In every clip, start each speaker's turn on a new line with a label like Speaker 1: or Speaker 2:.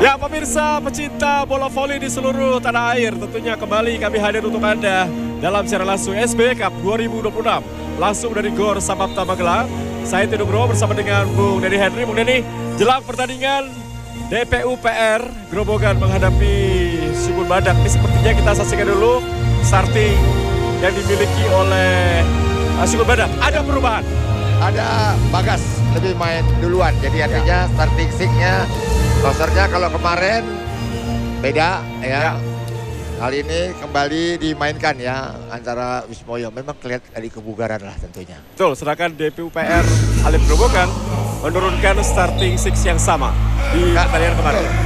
Speaker 1: Ya pemirsa pecinta bola voli di seluruh tanah air, tentunya kembali kami hadir untuk Anda dalam siaran langsung SBY Cup 2026. Langsung dari Gor Samapta Magelang. Saya Tino Bro bersama dengan Bung Denny Henry. Bung Denny, jelang pertandingan DPUPR Grobogan menghadapi Sukun Badak. Ini sepertinya kita saksikan dulu starting yang dimiliki oleh Sukun Badak. Ada perubahan?
Speaker 2: Ada Bagas lebih main duluan, jadi artinya starting six-nya, rosternya kalau kemarin beda ya. Kali ini kembali dimainkan ya antara Wismoyo. Memang kelihatan dari kebugaran lah tentunya.
Speaker 1: Betul, sedangkan DPUPR Alim Grobogan menurunkan starting six yang sama di pertandingan kemarin.
Speaker 2: Betul.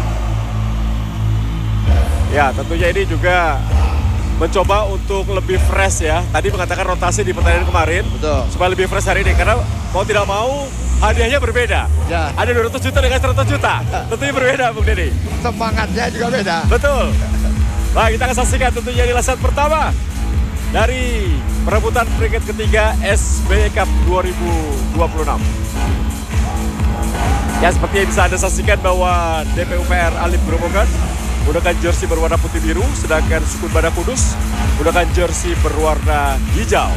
Speaker 1: Ya, tentunya ini juga mencoba untuk lebih fresh ya. Tadi mengatakan rotasi di pertandingan kemarin.
Speaker 2: Betul.
Speaker 1: Supaya lebih fresh hari ini. Karena mau tidak mau hadiahnya berbeda.
Speaker 2: Ya.
Speaker 1: Ada 200 juta dengan 100 juta. Tentunya berbeda Bung Denny.
Speaker 2: Semangatnya juga beda.
Speaker 1: Betul. Baik, kita akan saksikan tentunya di set pertama dari perebutan peringkat ketiga SBY Cup 2026. Ya, seperti yang bisa Anda saksikan bahwa DPUPR Alim Grobogan menggunakan jersey berwarna putih biru, sedangkan Sukun Badak Kudus menggunakan jersey berwarna hijau.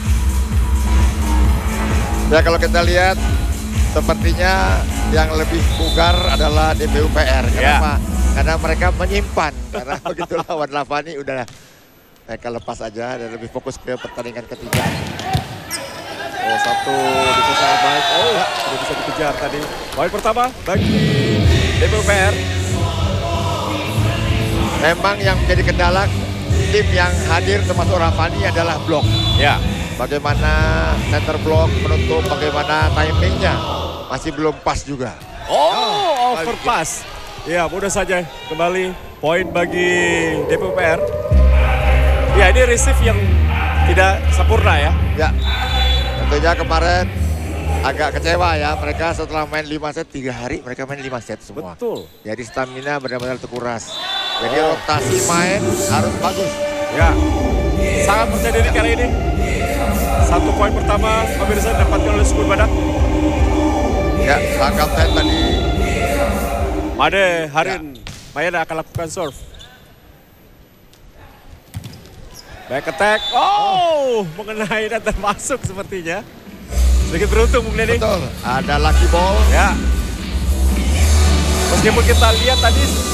Speaker 2: Ya, kalau kita lihat sepertinya yang lebih bugar adalah DPUPR. Kenapa? Karena mereka menyimpan. Karena begitu lawan Lavani udah mereka lepas aja dan lebih fokus ke pertandingan ketiga.
Speaker 1: Oh, satu bisa sangat baik. Oh, sudah bisa dikejar tadi. Poin pertama bagi DPUPR.
Speaker 2: Memang yang menjadi kendala tim yang hadir termasuk Ravani adalah blok.
Speaker 1: Ya.
Speaker 2: Bagaimana center block menutup, bagaimana timingnya masih belum pas juga.
Speaker 1: Oh, overpass. Ya, mudah saja kembali poin bagi DPUPR. Ya, ini receive yang tidak sempurna ya.
Speaker 2: Ya, tentunya kemarin agak kecewa ya. Mereka setelah main 5 set 3 hari, mereka main 5 set semua.
Speaker 1: Betul.
Speaker 2: Jadi stamina benar-benar terkuras. Jadi rotasi main harus bagus.
Speaker 1: Ya, sangat percaya diri kali ini. Satu poin pertama pemirsa didapatkan oleh Sukun Badak.
Speaker 2: Ya, sang kapten tadi.
Speaker 1: Made Harin Mayana akan lakukan serve. Back attack. Oh, mengenai dan termasuk sepertinya. Sedikit beruntung Bung Denny.
Speaker 2: Betul, ada lucky ball.
Speaker 1: Ya. Meskipun kita lihat tadi